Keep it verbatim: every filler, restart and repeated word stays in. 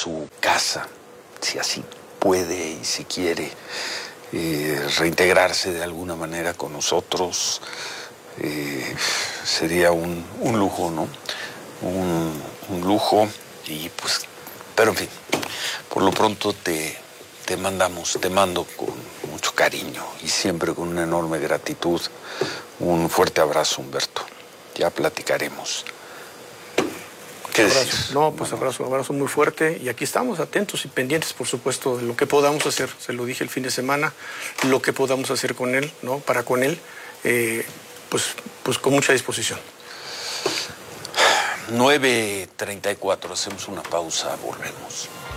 su casa, si así puede y si quiere eh, reintegrarse de alguna manera con nosotros, eh, sería un, un lujo, ¿no? Un, un lujo y pues, pero en fin, por lo pronto te, te mandamos, te mando con mucho cariño y siempre con una enorme gratitud. Un fuerte abrazo, Humberto. Ya platicaremos. ¿Qué abrazo. decir? No, pues abrazo, abrazo muy fuerte y aquí estamos atentos y pendientes, por supuesto, de lo que podamos hacer. Se lo dije el fin de semana, lo que podamos hacer con él, ¿no? Para con él, eh, pues, pues con mucha disposición. nueve treinta y cuatro, hacemos una pausa, volvemos.